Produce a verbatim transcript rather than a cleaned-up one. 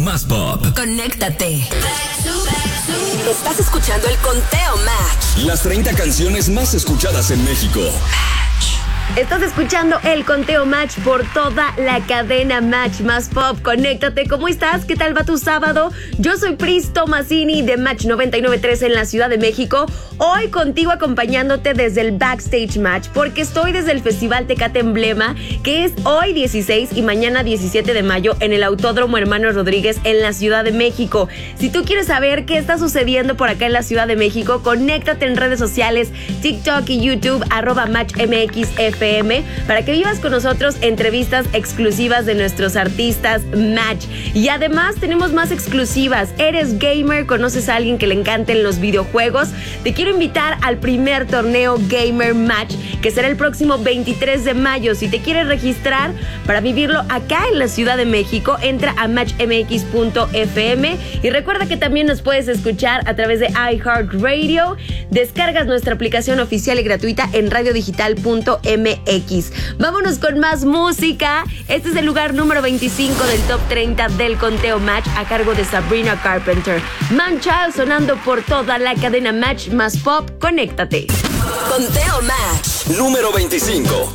más pop. Conéctate. Estás escuchando el Conteo Match. Las treinta canciones más escuchadas en México. Estás escuchando el Conteo Match por toda la cadena Match más Pop. Conéctate, ¿cómo estás? ¿Qué tal va tu sábado? Yo soy Pris Tomasini de Match noventa y nueve punto tres en la Ciudad de México. Hoy contigo acompañándote desde el Backstage Match, porque estoy desde el Festival Tecate Emblema, que es hoy dieciséis y mañana diecisiete de mayo en el Autódromo Hermanos Rodríguez en la Ciudad de México. Si tú quieres saber qué está sucediendo por acá en la Ciudad de México, conéctate en redes sociales, TikTok y YouTube, arroba MatchMXF M, para que vivas con nosotros entrevistas exclusivas de nuestros artistas Match. Y además tenemos más exclusivas. ¿Eres gamer? ¿Conoces a alguien que le encanten los videojuegos? Te quiero invitar al primer torneo Gamer Match, que será el próximo veintitrés de mayo. Si te quieres registrar para vivirlo acá en la Ciudad de México, entra a match m x punto f m y recuerda que también nos puedes escuchar a través de iHeartRadio. Descargas nuestra aplicación oficial y gratuita en radio digital punto m x. Vámonos con más música. Este es el lugar número veinticinco del top treinta del Conteo Match, a cargo de Sabrina Carpenter. Man Child sonando por toda la cadena Match más Pop. Conéctate. Conteo Match Número veinticinco.